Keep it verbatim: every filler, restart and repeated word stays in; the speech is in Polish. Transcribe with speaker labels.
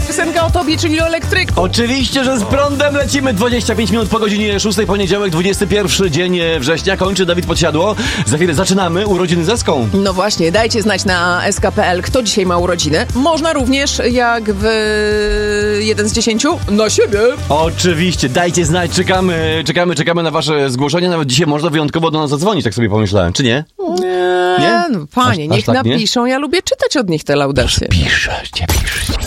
Speaker 1: piosenka o tobie, czyli o elektryku.
Speaker 2: Oczywiście, że z prądem lecimy. dwadzieścia pięć minut po godzinie szóstej, poniedziałek, dwudziesty pierwszy dzień września. Kończy Dawid Podsiadło. Za chwilę zaczynamy urodziny z Eską.
Speaker 1: No właśnie, dajcie znać na S K kropka P L, kto dzisiaj ma urodziny. Można również, jak w jeden z dziesięciu, na siebie.
Speaker 2: Oczywiście, dajcie znać, czekamy, czekamy, czekamy na wasze zgłoszenia. Nawet dzisiaj można wyjątkowo do nas zadzwonić, tak sobie pomyślałem, czy nie?
Speaker 1: Nie,
Speaker 2: Nie?
Speaker 1: no panie,
Speaker 2: Aż- aż
Speaker 1: niech
Speaker 2: tak, nie?
Speaker 1: napiszą, ja lubię czytać od nich te laudacje.
Speaker 2: Piszcie, piszcie.